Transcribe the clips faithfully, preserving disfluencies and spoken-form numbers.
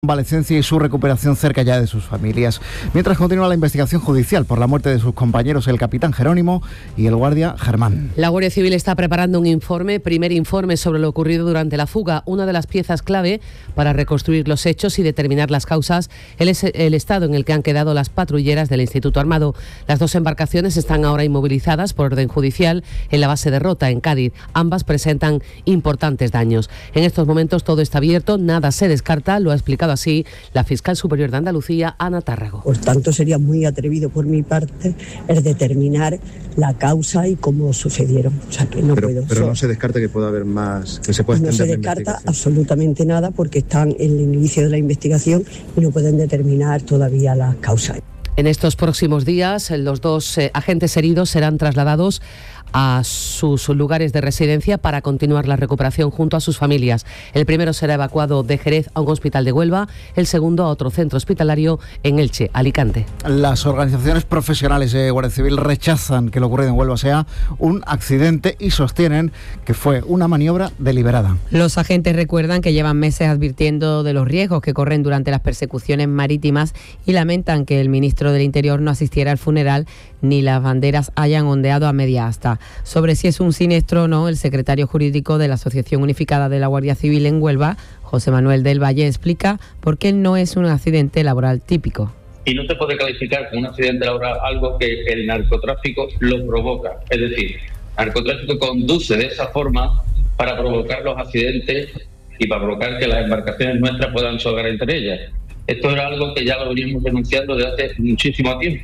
convalecencia y su recuperación cerca ya de sus familias. Mientras continúa la investigación judicial por la muerte de sus compañeros, el capitán Jerónimo y el guardia Germán. La Guardia Civil está preparando un informe, primer informe sobre lo ocurrido durante la fuga. Una de las piezas clave para reconstruir los hechos y determinar las causas es el estado en el que han quedado las patrulleras del Instituto Armado. Las dos embarcaciones están ahora inmovilizadas por orden judicial en la base de Rota, en Cádiz. Ambas presentan importantes daños. En estos momentos todo está abierto, nada se descarta, lo ha explicado así la fiscal superior de Andalucía, Ana Tárrago. Por tanto, sería muy atrevido por mi parte el determinar la causa y cómo sucedieron. O sea, que no pero, puedo. Pero no se descarta que pueda haber más, que se pueda extender. No se descarta absolutamente nada porque están en el inicio de la investigación y no pueden determinar todavía las causas. En estos próximos días, los dos eh, agentes heridos serán trasladados a sus lugares de residencia para continuar la recuperación junto a sus familias. El primero será evacuado de Jerez a un hospital de Huelva, el segundo a otro centro hospitalario en Elche, Alicante. Las organizaciones profesionales de Guardia Civil rechazan que lo ocurrido en Huelva sea un accidente y sostienen que fue una maniobra deliberada. Los agentes recuerdan que llevan meses advirtiendo de los riesgos que corren durante las persecuciones marítimas y lamentan que el ministro del Interior no asistiera al funeral ni las banderas hayan ondeado a media asta. Sobre si es un siniestro o no, el secretario jurídico de la Asociación Unificada de la Guardia Civil en Huelva, José Manuel del Valle, explica por qué no es un accidente laboral típico. Y no se puede calificar como un accidente laboral algo que el narcotráfico lo provoca. Es decir, el narcotráfico conduce de esa forma para provocar los accidentes y para provocar que las embarcaciones nuestras puedan chocar entre ellas. Esto era algo que ya lo veníamos denunciando desde hace muchísimo tiempo.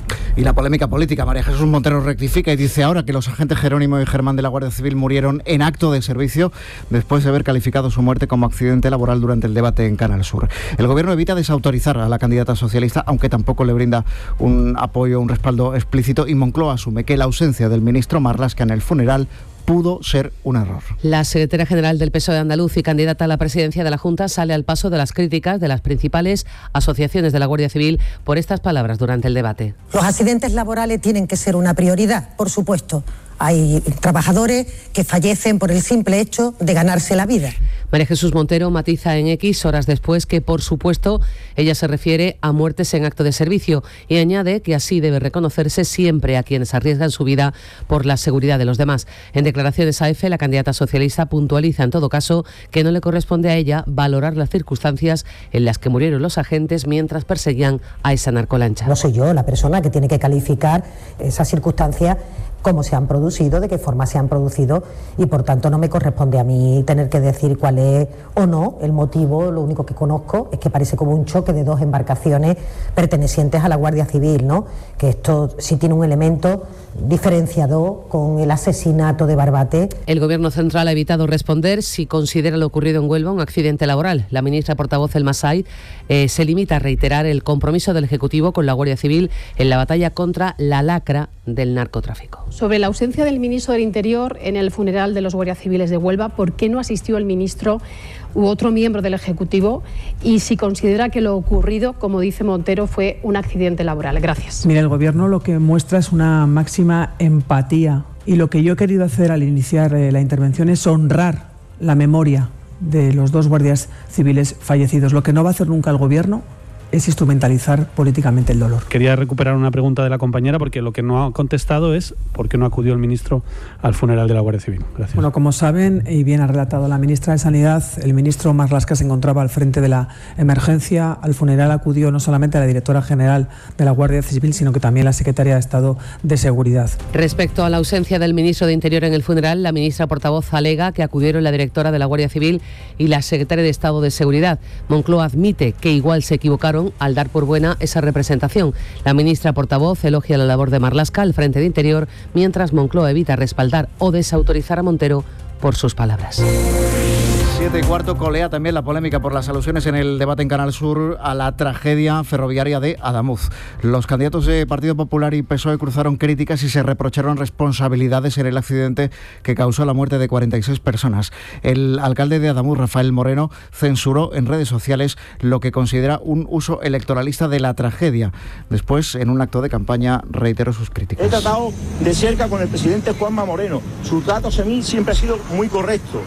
Y la polémica política. María Jesús Montero rectifica y dice ahora que los agentes Jerónimo y Germán de la Guardia Civil murieron en acto de servicio después de haber calificado su muerte como accidente laboral durante el debate en Canal Sur. El gobierno evita desautorizar a la candidata socialista, aunque tampoco le brinda un apoyo, un respaldo explícito, y Moncloa asume que la ausencia del ministro Marlaska en el funeral pudo ser un error. La secretaria general del P S O E de Andaluz y candidata a la presidencia de la Junta sale al paso de las críticas de las principales asociaciones de la Guardia Civil por estas palabras durante el debate. Los accidentes laborales tienen que ser una prioridad, por supuesto. Hay trabajadores que fallecen por el simple hecho de ganarse la vida. María Jesús Montero matiza en X horas después que, por supuesto, ella se refiere a muertes en acto de servicio y añade que así debe reconocerse siempre a quienes arriesgan su vida por la seguridad de los demás. En declaraciones a EFE, la candidata socialista puntualiza en todo caso que no le corresponde a ella valorar las circunstancias en las que murieron los agentes mientras perseguían a esa narcolancha. No soy yo la persona que tiene que calificar esas circunstancias, cómo se han producido, de qué forma se han producido, y por tanto no me corresponde a mí tener que decir cuál es o no el motivo. Lo único que conozco es que parece como un choque de dos embarcaciones pertenecientes a la Guardia Civil, ¿no? Que esto sí tiene un elemento diferenciador con el asesinato de Barbate. El Gobierno central ha evitado responder si considera lo ocurrido en Huelva un accidente laboral. La ministra portavoz El Masai eh, se limita a reiterar el compromiso del Ejecutivo con la Guardia Civil en la batalla contra la lacra del narcotráfico. Sobre la ausencia del ministro del Interior en el funeral de los guardias civiles de Huelva, ¿por qué no asistió el ministro u otro miembro del Ejecutivo? Y si considera que lo ocurrido, como dice Montero, fue un accidente laboral. Gracias. Mira, el Gobierno lo que muestra es una máxima empatía, y lo que yo he querido hacer al iniciar eh, la intervención es honrar la memoria de los dos guardias civiles fallecidos. Lo que no va a hacer nunca el Gobierno es instrumentalizar políticamente el dolor. Quería recuperar una pregunta de la compañera, porque lo que no ha contestado es por qué no acudió el ministro al funeral de la Guardia Civil. Gracias. Bueno, como saben, y bien ha relatado la ministra de Sanidad, el ministro Marlaska se encontraba al frente de la emergencia. Al funeral acudió no solamente la directora general de la Guardia Civil, sino que también la secretaria de Estado de Seguridad. Respecto a la ausencia del ministro de Interior en el funeral, la ministra portavoz alega que acudieron la directora de la Guardia Civil y la secretaria de Estado de Seguridad. Moncloa admite que igual se equivocaron al dar por buena esa representación. La ministra portavoz elogia la labor de Marlaska al frente de Interior, mientras Moncloa evita respaldar o desautorizar a Montero por sus palabras. Siete y cuarto, colea también la polémica por las alusiones en el debate en Canal Sur a la tragedia ferroviaria de Adamuz. Los candidatos de Partido Popular y P S O E cruzaron críticas y se reprocharon responsabilidades en el accidente que causó la muerte de cuarenta y seis personas. El alcalde de Adamuz, Rafael Moreno, censuró en redes sociales lo que considera un uso electoralista de la tragedia. Después, en un acto de campaña, reiteró sus críticas. He tratado de cerca con el presidente Juanma Moreno. Sus datos a mí siempre han sido muy correctos.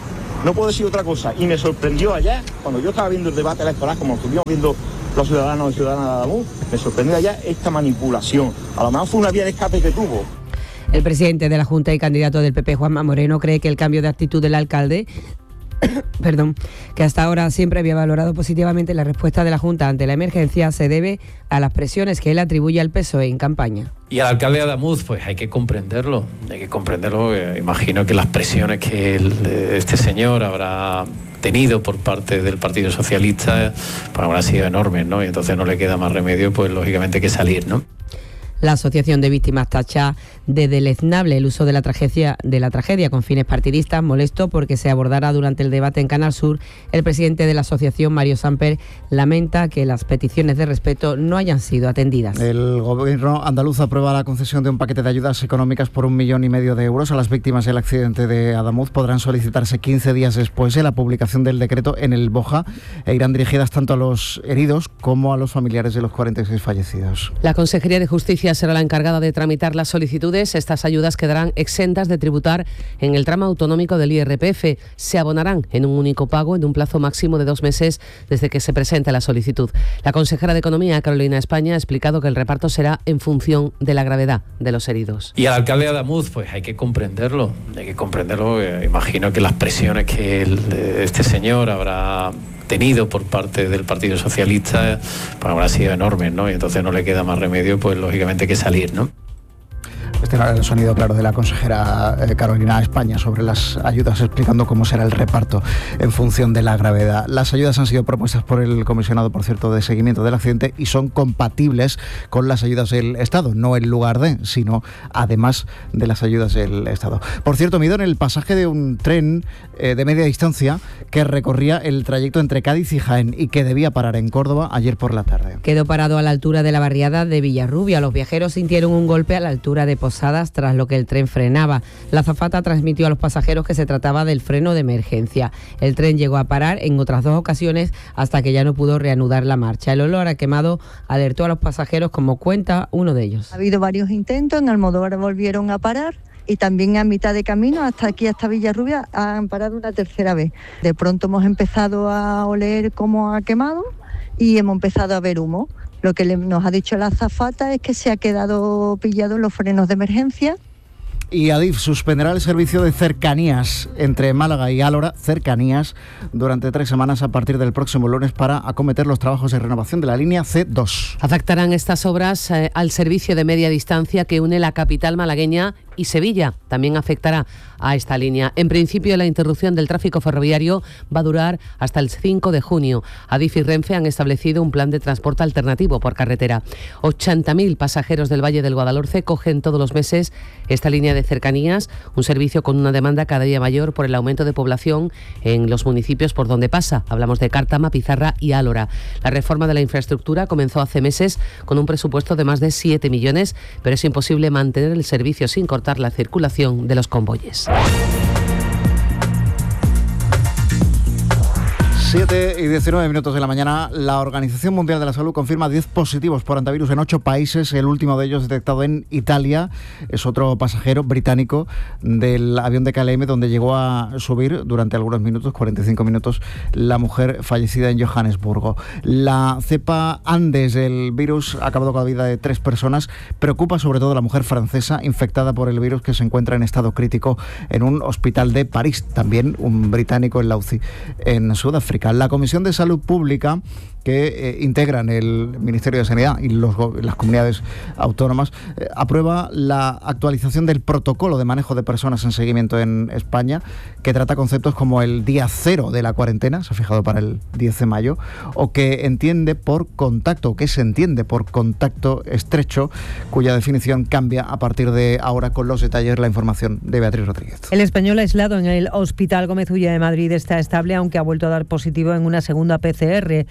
No puedo decir otra cosa. Y me sorprendió ayer, cuando yo estaba viendo el debate electoral, como estuvimos viendo los ciudadanos y ciudadanas de Adamuz, me sorprendió ayer esta manipulación. A lo mejor fue una vía de escape que tuvo. El presidente de la Junta y candidato del P P, Juanma Moreno, cree que el cambio de actitud del alcalde perdón, que hasta ahora siempre había valorado positivamente la respuesta de la Junta ante la emergencia, se debe a las presiones que él atribuye al P S O E en campaña. Y al alcalde de Adamuz, pues hay que comprenderlo, hay que comprenderlo. Eh, imagino que las presiones que el, este señor habrá tenido por parte del Partido Socialista pues habrán sido enormes, ¿no? Y entonces no le queda más remedio, pues lógicamente, que salir, ¿no? La Asociación de Víctimas tacha de deleznable el uso de la tragedia, de la tragedia con fines partidistas, molesto porque se abordará durante el debate en Canal Sur. El presidente de la asociación, Mario Samper, lamenta que las peticiones de respeto no hayan sido atendidas. El gobierno andaluz aprueba la concesión de un paquete de ayudas económicas por un millón y medio de euros a las víctimas del accidente de Adamuz. Podrán solicitarse quince días después de la publicación del decreto en el BOJA e irán dirigidas tanto a los heridos como a los familiares de los cuarenta y seis fallecidos. La Consejería de Justicia será la encargada de tramitar las solicitudes. Estas ayudas quedarán exentas de tributar en el tramo autonómico del I R P F. Se abonarán en un único pago en un plazo máximo de dos meses desde que se presente la solicitud. La consejera de Economía, Carolina España, ha explicado que el reparto será en función de la gravedad de los heridos. Y al alcalde de Adamuz, pues hay que comprenderlo, hay que comprenderlo. Eh, imagino que las presiones que el, este señor habrá tenido por parte del Partido Socialista pues habrán sido enormes, ¿no? Y entonces no le queda más remedio, pues lógicamente, que salir, ¿no? Este era el sonido claro de la consejera eh, Carolina España sobre las ayudas, explicando cómo será el reparto en función de la gravedad. Las ayudas han sido propuestas por el comisionado, por cierto, de seguimiento del accidente y son compatibles con las ayudas del Estado, no en lugar de, sino además de las ayudas del Estado. Por cierto, mido en el pasaje de un tren eh, de media distancia que recorría el trayecto entre Cádiz y Jaén y que debía parar en Córdoba ayer por la tarde. Quedó parado a la altura de la barriada de Villarrubia. Los viajeros sintieron un golpe a la altura de Posadas, tras lo que el tren frenaba. La azafata transmitió a los pasajeros que se trataba del freno de emergencia. El tren llegó a parar en otras dos ocasiones hasta que ya no pudo reanudar la marcha. El olor a quemado alertó a los pasajeros, como cuenta uno de ellos. Ha habido varios intentos, en Almodóvar volvieron a parar y también a mitad de camino, hasta aquí, hasta Villarrubia, han parado una tercera vez. De pronto hemos empezado a oler cómo ha quemado y hemos empezado a ver humo. Lo que le, nos ha dicho la azafata es que se ha quedado pillado en los frenos de emergencia. Y Adif suspenderá el servicio de cercanías entre Málaga y Álora, cercanías, durante tres semanas a partir del próximo lunes para acometer los trabajos de renovación de la línea C dos. Afectarán estas obras eh, al servicio de media distancia que une la capital malagueña y Sevilla. También afectará a esta línea. En principio, la interrupción del tráfico ferroviario va a durar hasta el cinco de junio. Adif y Renfe han establecido un plan de transporte alternativo por carretera. ochenta mil pasajeros del Valle del Guadalhorce cogen todos los meses esta línea de cercanías, un servicio con una demanda cada día mayor por el aumento de población en los municipios por donde pasa. Hablamos de Cártama, Pizarra y Álora. La reforma de la infraestructura comenzó hace meses con un presupuesto de más de siete millones, pero es imposible mantener el servicio sin cortar la circulación de los convoyes. siete y diecinueve minutos de la mañana, la Organización Mundial de la Salud confirma diez positivos por antivirus en ocho países, el último de ellos detectado en Italia. Es otro pasajero británico del avión de K L M, donde llegó a subir durante algunos minutos, cuarenta y cinco minutos, la mujer fallecida en Johannesburgo. La cepa Andes del virus ha acabado con la vida de tres personas. Preocupa sobre todo a la mujer francesa infectada por el virus, que se encuentra en estado crítico en un hospital de París. También un británico en la U C I en Sudáfrica. La Comisión de Salud Pública, que eh, integran el Ministerio de Sanidad y los, las comunidades autónomas, eh, aprueba la actualización del protocolo de manejo de personas en seguimiento en España, que trata conceptos como el día cero de la cuarentena, se ha fijado para el diez de mayo, o que entiende por contacto, o que se entiende por contacto estrecho, cuya definición cambia a partir de ahora. Con los detalles, la información de Beatriz Rodríguez. El español aislado en el Hospital Gómez Ulla de Madrid está estable, aunque ha vuelto a dar positivo en una segunda P C R. Los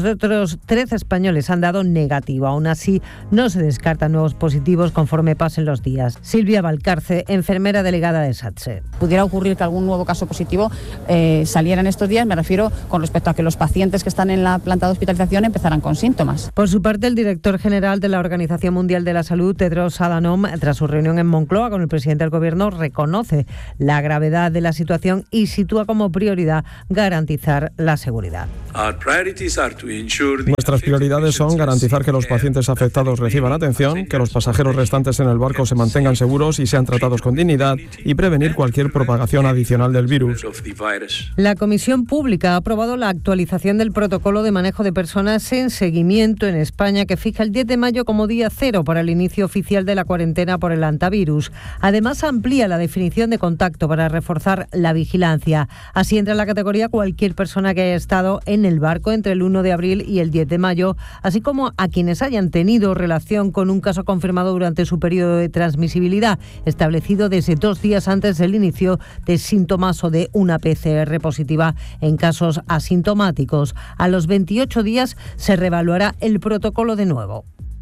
otros trece españoles han dado negativo. Aún así, no se descartan nuevos positivos conforme pasen los días. Silvia Valcarce, enfermera delegada de SATSE. Pudiera ocurrir que algún nuevo caso positivo eh, saliera en estos días, me refiero con respecto a que los pacientes que están en la planta de hospitalización empezaran con síntomas. Por su parte, el director general de la Organización Mundial de la Salud, Tedros Adhanom, tras su reunión en Moncloa con el presidente del Gobierno, reconoce la gravedad de la situación y sitúa como prioridad garantizar la seguridad. Nuestras prioridades son garantizar que los pacientes afectados reciban atención, que los pasajeros restantes en el barco se mantengan seguros y sean tratados con dignidad y prevenir cualquier propagación adicional del virus. La Comisión Pública ha aprobado la actualización del protocolo de manejo de personas en seguimiento en España, que fija el diez de mayo como día cero para el inicio oficial de la cuarentena por el hantavirus. Además, amplía la definición de contacto para reforzar la vigilancia. Así entra en la categoría cualquier persona que haya estado en el barco entre el uno de abril y el diez de mayo, así como a quienes hayan tenido relación con un caso confirmado durante su periodo de transmisibilidad, establecido desde dos días antes del inicio de síntomas o de una P C R positiva en casos asintomáticos. A los veintiocho días se reevaluará el protocolo de nuevo.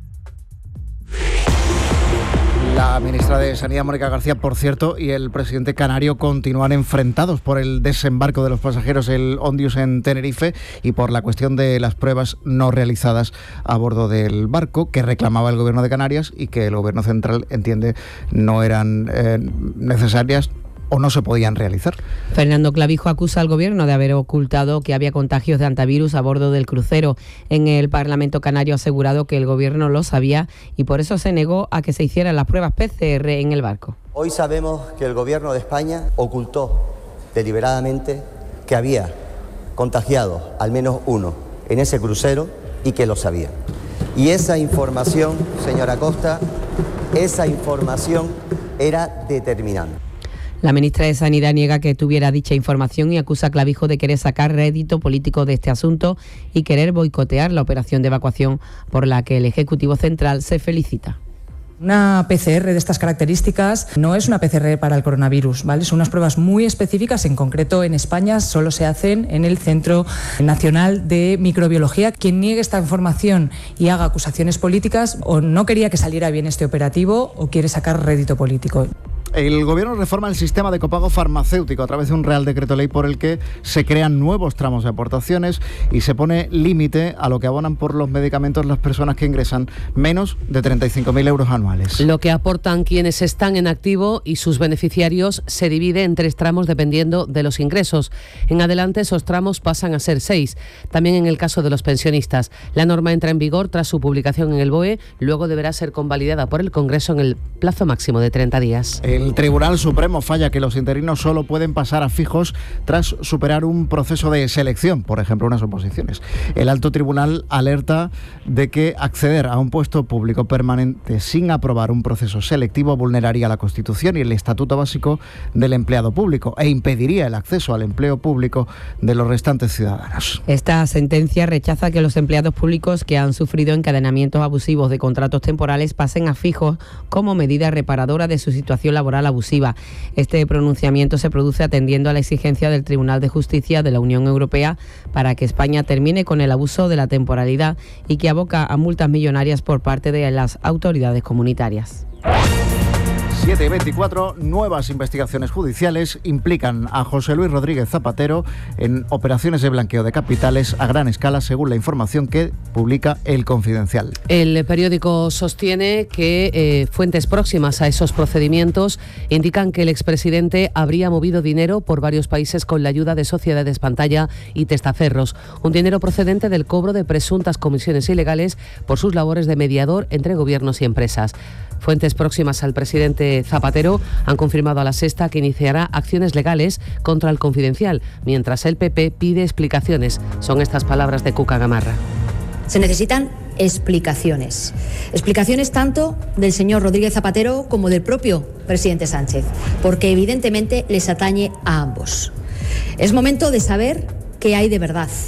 La ministra de Sanidad, Mónica García, por cierto, y el presidente canario continúan enfrentados por el desembarco de los pasajeros el Ondius en Tenerife y por la cuestión de las pruebas no realizadas a bordo del barco que reclamaba el Gobierno de Canarias y que el Gobierno central entiende no eran eh, necesarias o no se podían realizar. Fernando Clavijo acusa al Gobierno de haber ocultado que había contagios de hantavirus a bordo del crucero. En el Parlamento canario ha asegurado que el Gobierno lo sabía y por eso se negó a que se hicieran las pruebas P C R en el barco. Hoy sabemos que el Gobierno de España ocultó deliberadamente que había contagiado al menos uno en ese crucero y que lo sabía. Y esa información, señora Costa, esa información era determinante. La ministra de Sanidad niega que tuviera dicha información y acusa a Clavijo de querer sacar rédito político de este asunto y querer boicotear la operación de evacuación por la que el Ejecutivo Central se felicita. Una P C R de estas características no es una P C R para el coronavirus, ¿vale? Son unas pruebas muy específicas, en concreto en España solo se hacen en el Centro Nacional de Microbiología. Quien niegue esta información y haga acusaciones políticas o no quería que saliera bien este operativo o quiere sacar rédito político. El Gobierno reforma el sistema de copago farmacéutico a través de un Real Decreto Ley por el que se crean nuevos tramos de aportaciones y se pone límite a lo que abonan por los medicamentos las personas que ingresan menos de treinta y cinco mil euros anuales. Lo que aportan quienes están en activo y sus beneficiarios se divide en tres tramos dependiendo de los ingresos. En adelante esos tramos pasan a ser seis. También en el caso de los pensionistas. La norma entra en vigor tras su publicación en el B O E, luego deberá ser convalidada por el Congreso en el plazo máximo de treinta días. El Tribunal Supremo falla que los interinos solo pueden pasar a fijos tras superar un proceso de selección, por ejemplo, unas oposiciones. El alto tribunal alerta de que acceder a un puesto público permanente sin aprobar un proceso selectivo vulneraría la Constitución y el Estatuto Básico del Empleado Público e impediría el acceso al empleo público de los restantes ciudadanos. Esta sentencia rechaza que los empleados públicos que han sufrido encadenamientos abusivos de contratos temporales pasen a fijos como medida reparadora de su situación laboral abusiva. Este pronunciamiento se produce atendiendo a la exigencia del Tribunal de Justicia de la Unión Europea para que España termine con el abuso de la temporalidad y que aboca a multas millonarias por parte de las autoridades comunitarias. siete y veinticuatro, nuevas investigaciones judiciales implican a José Luis Rodríguez Zapatero en operaciones de blanqueo de capitales a gran escala, según la información que publica El Confidencial. El periódico sostiene que eh, fuentes próximas a esos procedimientos indican que el expresidente habría movido dinero por varios países con la ayuda de sociedades pantalla y testaferros, un dinero procedente del cobro de presuntas comisiones ilegales por sus labores de mediador entre gobiernos y empresas. Fuentes próximas al presidente Zapatero han confirmado a La Sexta que iniciará acciones legales contra El Confidencial, mientras el P P pide explicaciones. Son estas palabras de Cuca Gamarra. Se necesitan explicaciones. Explicaciones tanto del señor Rodríguez Zapatero como del propio presidente Sánchez, porque evidentemente les atañe a ambos. Es momento de saber qué hay de verdad.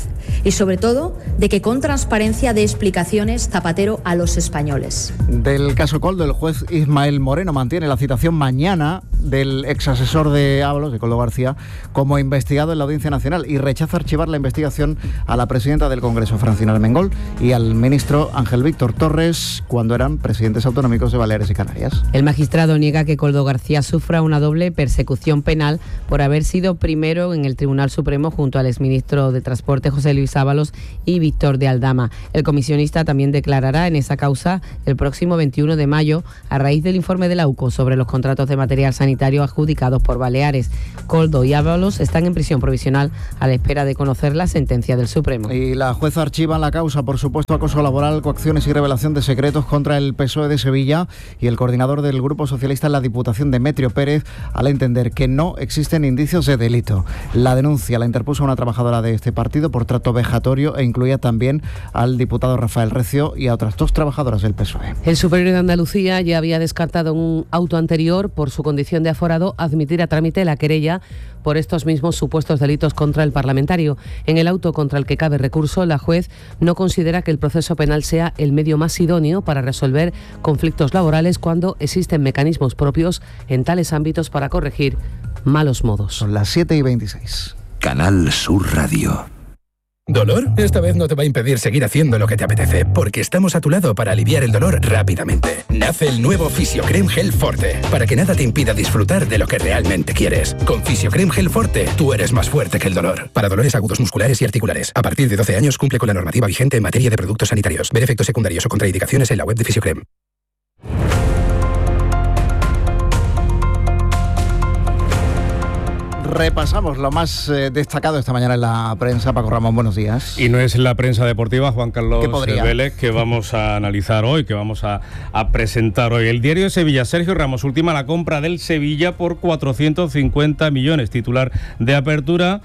y sobre todo de que con transparencia dé explicaciones Zapatero a los españoles. Del caso Coldo, el juez Ismael Moreno mantiene la citación mañana del exasesor de Ábalos, de Coldo García, como investigado en la Audiencia Nacional y rechaza archivar la investigación a la presidenta del Congreso, Francina Armengol, y al ministro Ángel Víctor Torres, cuando eran presidentes autonómicos de Baleares y Canarias. El magistrado niega que Coldo García sufra una doble persecución penal por haber sido primero en el Tribunal Supremo junto al exministro de Transporte José Luis Ábalos y Víctor de Aldama. El comisionista también declarará en esa causa el próximo veintiuno de mayo a raíz del informe de la U C O sobre los contratos de material sanitario adjudicados por Baleares. Coldo y Ábalos están en prisión provisional a la espera de conocer la sentencia del Supremo. Y la jueza archiva la causa por supuesto acoso laboral, coacciones y revelación de secretos contra el P S O E de Sevilla y el coordinador del Grupo Socialista en la Diputación, Demetrio Pérez, al entender que no existen indicios de delito. La denuncia la interpuso una trabajadora de este partido por trato vejatorio e incluía también al diputado Rafael Recio y a otras dos trabajadoras del P S O E. El Superior de Andalucía ya había descartado en un auto anterior, por su condición de aforado, admitir a trámite la querella por estos mismos supuestos delitos contra el parlamentario. En el auto contra el que cabe recurso, la juez no considera que el proceso penal sea el medio más idóneo para resolver conflictos laborales cuando existen mecanismos propios en tales ámbitos para corregir malos modos. Son las siete y veintiséis. Canal Sur Radio. ¿Dolor? Esta vez no te va a impedir seguir haciendo lo que te apetece, porque estamos a tu lado para aliviar el dolor rápidamente. Nace el nuevo Fisiocrem Gel Forte, para que nada te impida disfrutar de lo que realmente quieres. Con Fisiocrem Gel Forte, tú eres más fuerte que el dolor. Para dolores agudos musculares y articulares. A partir de doce años cumple con la normativa vigente en materia de productos sanitarios. Ver efectos secundarios o contraindicaciones en la web de Fisiocrem. Repasamos lo más eh, destacado esta mañana en la prensa. Paco Ramón, buenos días. Y no es la prensa deportiva, Juan Carlos Vélez, que vamos a analizar hoy, que vamos a, a presentar hoy. El Diario de Sevilla, Sergio Ramos ultima la compra del Sevilla por cuatrocientos cincuenta millones. Titular de Apertura,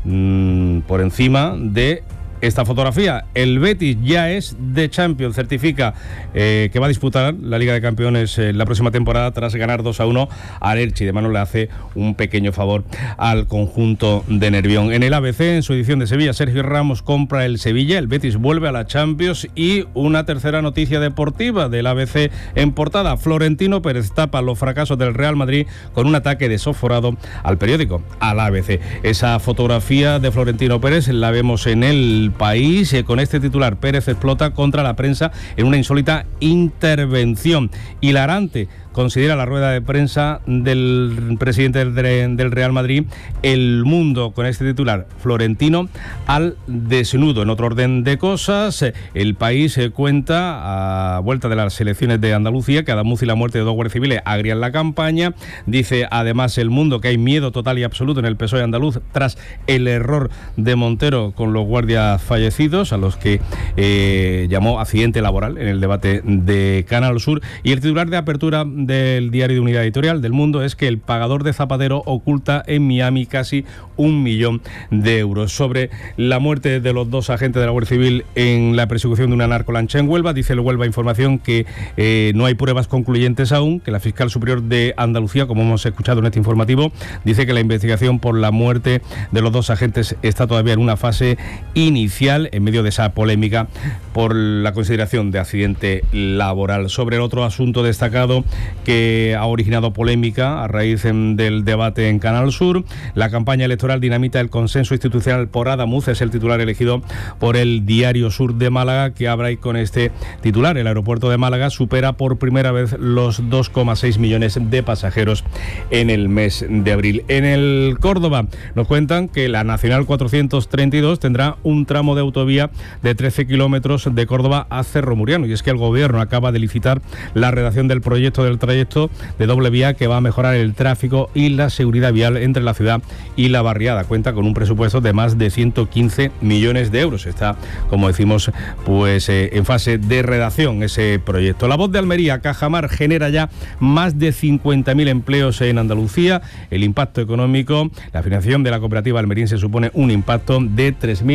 mmm, por encima de esta fotografía. El Betis ya es de Champions, certifica eh, que va a disputar la Liga de Campeones eh, la próxima temporada tras ganar dos a uno al Elche. De mano le hace un pequeño favor al conjunto de Nervión. En el A B C, en su edición de Sevilla, Sergio Ramos compra el Sevilla, el Betis vuelve a la Champions y una tercera noticia deportiva del A B C en portada. Florentino Pérez tapa los fracasos del Real Madrid con un ataque desaforado al periódico, al A B C. Esa fotografía de Florentino Pérez la vemos en el País, eh, con este titular: Pérez explota contra la prensa en una insólita intervención. Hilarante considera la rueda de prensa del presidente del Real Madrid. El Mundo, con este titular: Florentino al desnudo. En otro orden de cosas, El País cuenta, a vuelta de las elecciones de Andalucía, que Adamuz y la muerte de dos guardias civiles agrian la campaña. Dice además El Mundo que hay miedo total y absoluto en el P S O E andaluz tras el error de Montero con los guardias fallecidos, a los que eh, llamó accidente laboral en el debate de Canal Sur. Y el titular de Apertura del Diario de Unidad Editorial del Mundo es que el pagador de Zapatero oculta en Miami casi un millón de euros. Sobre la muerte de los dos agentes de la Guardia Civil en la persecución de una narcolancha en Huelva, dice el Huelva Información que eh, no hay pruebas concluyentes aún, que la fiscal superior de Andalucía, como hemos escuchado en este informativo, dice que la investigación por la muerte de los dos agentes está todavía en una fase inicial, en medio de esa polémica por la consideración de accidente laboral. Sobre el otro asunto destacado que ha originado polémica a raíz del debate en Canal Sur, la campaña electoral dinamita el consenso institucional por Adamuz, es el titular elegido por el Diario Sur de Málaga, que abre ahí con este titular: el aeropuerto de Málaga supera por primera vez los dos coma seis millones de pasajeros en el mes de abril. En el Córdoba nos cuentan que la Nacional cuatrocientos treinta y dos tendrá un tramo de autovía de trece kilómetros de Córdoba a Cerro Muriano, y es que el gobierno acaba de licitar la redacción del proyecto del trayecto de doble vía que va a mejorar el tráfico y la seguridad vial entre la ciudad y la barriada. Cuenta con un presupuesto de más de ciento quince millones de euros. Está, como decimos, pues eh, en fase de redacción ese proyecto. La Voz de Almería, Cajamar genera ya más de cincuenta mil empleos en Andalucía. El impacto económico, la financiación de la cooperativa almeriense supone un impacto de tres mil cuatrocientos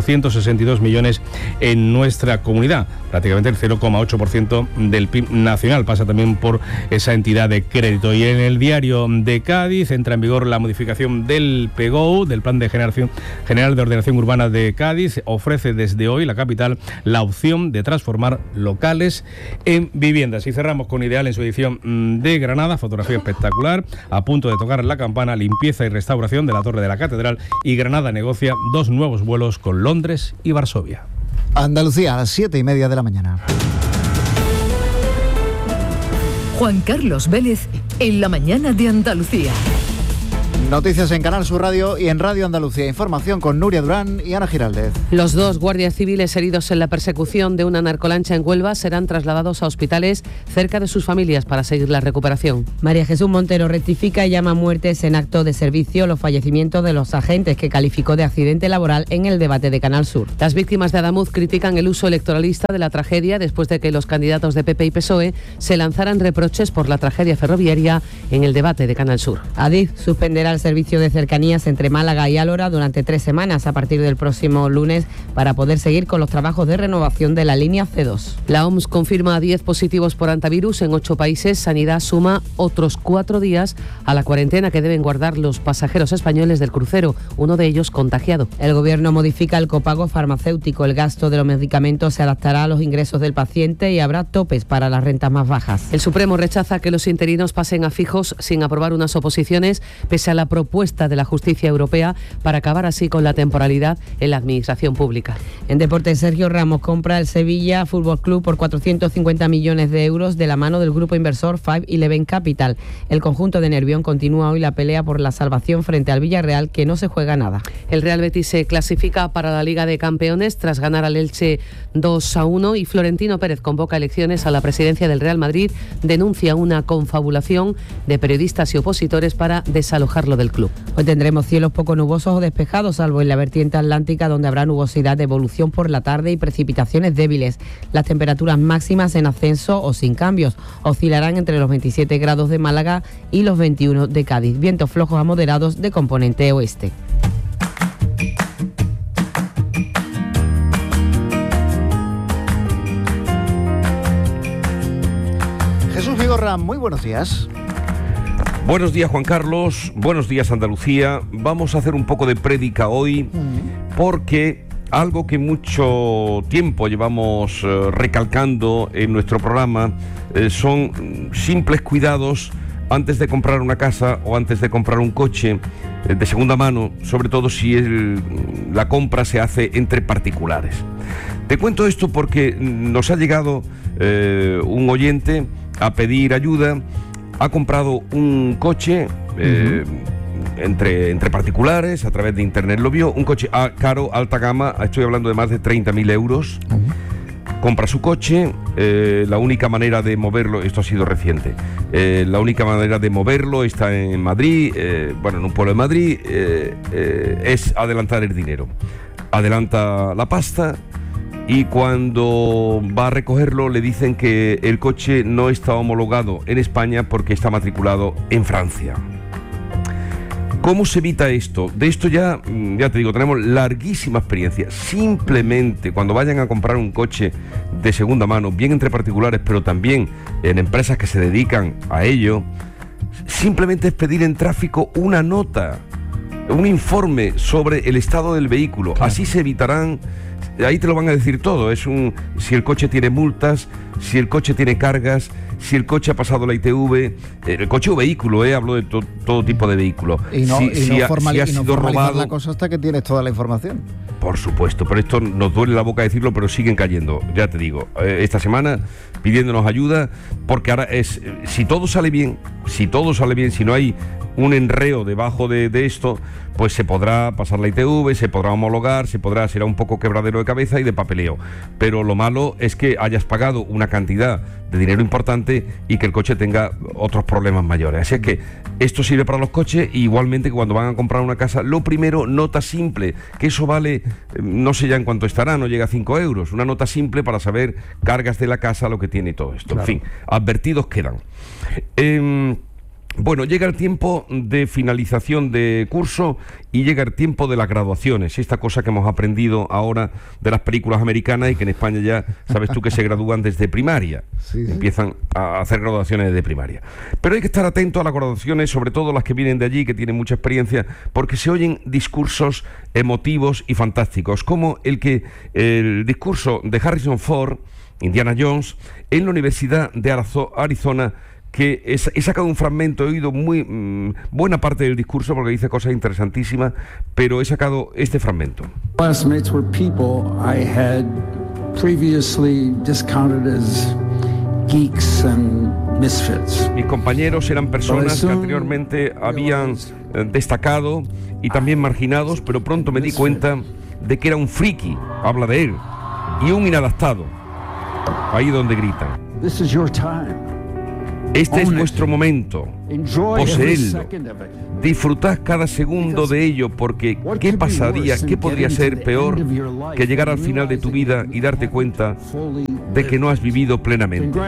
ochocientos sesenta y dos millones en nuestra comunidad, prácticamente el cero coma ocho por ciento del P I B nacional, pasa también por esa entidad de crédito. Y en el diario de Cádiz entra en vigor la modificación del P G O U, del Plan de Generación General de Ordenación Urbana de Cádiz. Ofrece desde hoy la capital la opción de transformar locales en viviendas. Y cerramos con Ideal en su edición de Granada, fotografía espectacular, a punto de tocar la campana, limpieza y restauración de la Torre de la Catedral, y Granada negocia dos nuevos vuelos con Londres y Varsovia. Andalucía, a las siete y media de la mañana. Juan Carlos Vélez, en la mañana de Andalucía. Noticias en Canal Sur Radio y en Radio Andalucía. Información con Nuria Durán y Ana Giraldez. Los dos guardias civiles heridos en la persecución de una narcolancha en Huelva serán trasladados a hospitales cerca de sus familias para seguir la recuperación. María Jesús Montero rectifica y llama muertes en acto de servicio los fallecimientos de los agentes que calificó de accidente laboral en el debate de Canal Sur. Las víctimas de Adamuz critican el uso electoralista de la tragedia después de que los candidatos de P P y P S O E se lanzaran reproches por la tragedia ferroviaria en el debate de Canal Sur. Adif suspenderá el servicio de cercanías entre Málaga y Álora durante tres semanas a partir del próximo lunes para poder seguir con los trabajos de renovación de la línea C dos. La O M S confirma diez positivos por antivirus en ocho países. Sanidad suma otros cuatro días a la cuarentena que deben guardar los pasajeros españoles del crucero, uno de ellos contagiado. El Gobierno modifica el copago farmacéutico. El gasto de los medicamentos se adaptará a los ingresos del paciente y habrá topes para las rentas más bajas. El Supremo rechaza que los interinos pasen a fijos sin aprobar unas oposiciones, pese a la propuesta de la Justicia Europea para acabar así con la temporalidad en la administración pública. En deportes, Sergio Ramos compra el Sevilla Fútbol Club por cuatrocientos cincuenta millones de euros de la mano del grupo inversor Five Eleven Capital. El conjunto de Nervión continúa hoy la pelea por la salvación frente al Villarreal, que no se juega nada. El Real Betis se clasifica para la Liga de Campeones tras ganar al Elche dos a uno y Florentino Pérez convoca elecciones a la presidencia del Real Madrid. Denuncia una confabulación de periodistas y opositores para desalojarlo del club. Hoy tendremos cielos poco nubosos o despejados, salvo en la vertiente atlántica, donde habrá nubosidad de evolución por la tarde y precipitaciones débiles. Las temperaturas máximas en ascenso o sin cambios oscilarán entre los veintisiete grados de Málaga y los veintiuno de Cádiz. Vientos flojos a moderados de componente oeste. Jesús Vigorra, muy buenos días. Buenos días, Juan Carlos. Buenos días, Andalucía. Vamos a hacer un poco de prédica hoy porque algo que mucho tiempo llevamos eh, recalcando en nuestro programa eh, son simples cuidados antes de comprar una casa o antes de comprar un coche eh, de segunda mano, sobre todo si el, la compra se hace entre particulares. Te cuento esto porque nos ha llegado eh, un oyente a pedir ayuda. Ha comprado un coche eh, uh-huh. entre, entre particulares, a través de internet lo vio, un coche a, caro, alta gama, estoy hablando de más de treinta mil euros. Uh-huh. Compra su coche, eh, la única manera de moverlo, esto ha sido reciente, eh, la única manera de moverlo está en Madrid, eh, bueno, en un pueblo de Madrid, eh, eh, es adelantar el dinero. Adelanta la pasta. Y cuando va a recogerlo le dicen que el coche no está homologado en España porque está matriculado en Francia. ¿Cómo se evita esto? De esto ya, ya te digo, tenemos larguísima experiencia. Simplemente cuando vayan a comprar un coche de segunda mano, bien entre particulares, pero también en empresas que se dedican a ello, simplemente es pedir en tráfico una nota, un informe sobre el estado del vehículo. Claro. Así se evitarán... Ahí te lo van a decir todo, es un si el coche tiene multas, si el coche tiene cargas, si el coche ha pasado la I T V, el coche o vehículo, eh, hablo de to, todo tipo de vehículo. Y no, si, y si no, ha, formal, si ha y no sido formalizar robado, la cosa hasta que tienes toda la información. Por supuesto, pero esto nos duele la boca decirlo, pero siguen cayendo, ya te digo, eh, esta semana pidiéndonos ayuda, porque ahora es, si todo sale bien, si todo sale bien, si no hay un enreo debajo de, de esto, pues se podrá pasar la I T V, se podrá homologar, se podrá, será un poco quebradero de cabeza y de papeleo. Pero lo malo es que hayas pagado una cantidad de dinero importante y que el coche tenga otros problemas mayores. Así es que esto sirve para los coches, y igualmente que cuando van a comprar una casa, lo primero, nota simple, que eso vale, no sé ya en cuánto estará, no llega a cinco euros, una nota simple para saber cargas de la casa, lo que tiene y todo esto. Claro. En fin, advertidos quedan. Eh, Bueno, llega el tiempo de finalización de curso y llega el tiempo de las graduaciones. Esta cosa que hemos aprendido ahora de las películas americanas y que en España ya sabes tú que se gradúan desde primaria. Sí, sí. Empiezan a hacer graduaciones desde primaria. Pero hay que estar atento a las graduaciones, sobre todo las que vienen de allí, que tienen mucha experiencia, porque se oyen discursos emotivos y fantásticos, como el que el discurso de Harrison Ford, Indiana Jones, en la Universidad de Arizona, que he, he sacado un fragmento, he oído muy mmm, buena parte del discurso porque dice cosas interesantísimas, pero he sacado este fragmento. Classmates were people I had previously discounted as geeks and misfits. Mis compañeros eran personas que anteriormente habían eh, destacado y también marginados, pero pronto me di cuenta de que era un friki, habla de él, y un inadaptado. Ahí donde gritan. This is your time. Este es vuestro momento, poseedlo, disfrutad cada segundo de ello, porque ¿qué pasaría, qué podría ser peor que llegar al final de tu vida y darte cuenta de que no has vivido plenamente?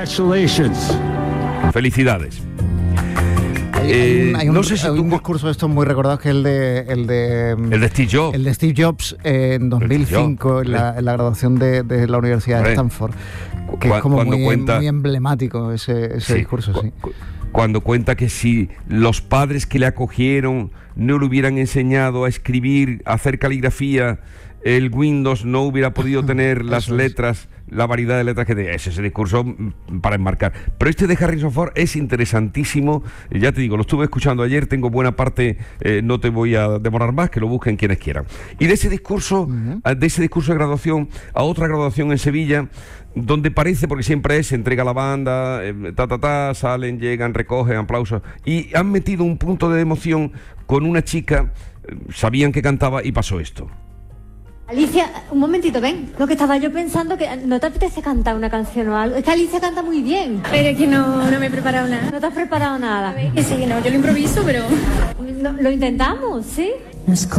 Felicidades. Hay, hay un, hay un, no sé si hay tú... un discurso de estos muy recordado, que es el de el de, el de Steve Jobs, el de Steve Jobs eh, en dos mil cinco, en la, en la graduación de, de la Universidad de Stanford, que es como muy, cuenta, muy emblemático ese, ese sí, discurso. Cu- sí. cu- cuando cuenta que si los padres que le acogieron no le hubieran enseñado a escribir, a hacer caligrafía, el Windows no hubiera podido tener las letras, la variedad de letras que tenía. Es ese discurso para enmarcar. Pero este de Harrison Ford es interesantísimo. Ya te digo, lo estuve escuchando ayer, tengo buena parte, eh, no te voy a demorar más, que lo busquen quienes quieran. Y de ese discurso, uh-huh. de ese discurso de graduación a otra graduación en Sevilla, donde parece, porque siempre es, se entrega la banda, eh, ta, ta, ta, salen, llegan, recogen, aplausos, y han metido un punto de emoción con una chica, eh, sabían que cantaba y pasó esto. Alicia, un momentito, ven. Lo que estaba yo pensando, que ¿no te apetece cantar una canción o algo? Es que Alicia canta muy bien. Pero es que no, no me he preparado nada. ¿No te has preparado nada? Que sí, no, yo lo improviso, pero... No, lo intentamos, ¿sí?